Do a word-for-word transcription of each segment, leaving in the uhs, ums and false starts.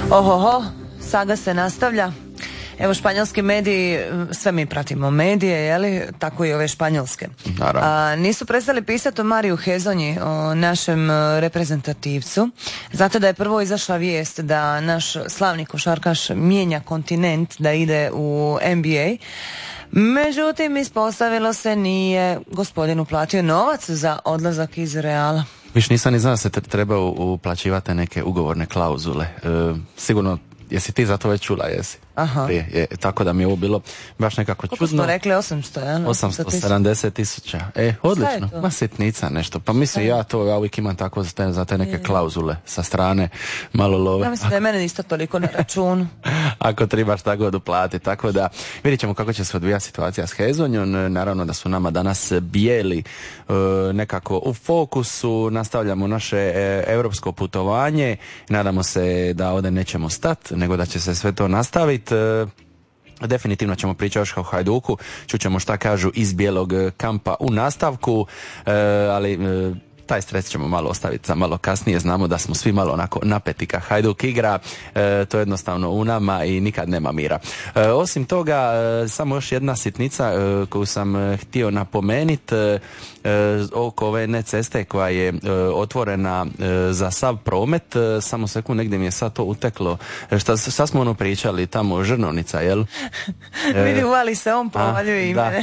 Ohoho, saga se nastavlja. Evo, španjolski mediji, sve mi pratimo medije, jeli, tako i ove španjolske. A, nisu prestali pisati o Mariju Hezonji, o našem reprezentativcu, zato da je prvo izašla vijest da naš slavni košarkaš mijenja kontinent, da ide u N B A. Međutim, ispostavilo se nije gospodin uplatio novac za odlazak iz Reala. Viš, nisam ni znao da se treba uplaćivati neke ugovorne klauzule. E, sigurno, jesi ti za to već čula, jesi? Aha. Prije, je, tako da mi je ovo bilo baš nekako Koliko čudno. Koliko smo rekli, osamsto, ja? osamsto sedamdeset tisuća. E, odlično. Ma sitnica nešto. Pa mislim, ja to, ja uvijek imam tako za te, za te neke klauzule sa strane, malo love. Ja mislim da je mene isto toliko na računu. Ako trebaš tako god uplatiti. Tako da, vidjet ćemo kako će se odvijati situacija s Hezonjom. Naravno da su nama danas bijeli e, nekako u fokusu. Nastavljamo naše e, europsko putovanje. Nadamo se da ovdje nećemo stati, nego da će se sve to nastaviti. Definitivno ćemo pričati još o Hajduku, čućemo šta kažu iz bijelog kampa u nastavku, e, ali e, taj stres ćemo malo ostaviti za malo kasnije. Znamo da smo svi malo onako napeti kad Hajduk igra, e, to je jednostavno u nama i nikad nema mira. E, osim toga, e, samo još jedna sitnica e, koju sam e, htio napomenuti e, e, oko ove ne ceste koja je e, otvorena e, za sav promet. E, samo sekund, negdje mi je sad to uteklo. E, šta, šta smo ono pričali tamo, Žrnovnica, jel? E, Vidi, uvali se, on povaljuje ime.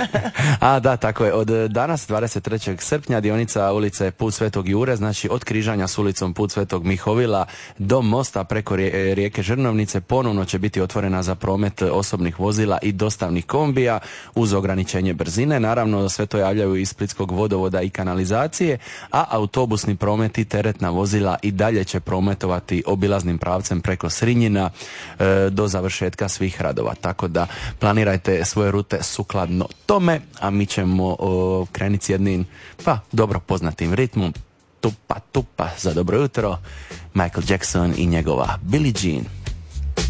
A, da, tako je. Od danas, dvadeset trećeg srpnja, dionica ulice Put Svetog Jure, znači od križanja s ulicom Put Svetog Mihovila do mosta preko rijeke Žrnovnice ponovno će biti otvorena za promet osobnih vozila i dostavnih kombija uz ograničenje brzine. Naravno, sve to javljaju iz splitskog vodovoda i kanalizacije, a autobusni promet i teretna vozila i dalje će prometovati obilaznim pravcem preko Srinjina e, do završetka svih radova. Tako da planirajte svoje rute sukladno tome, a mi ćemo o, krenuti s jednim, pa dobro poznatim ritmom. Tupa tupa za dobro jutro, Michael Jackson i njegova Billie Jean.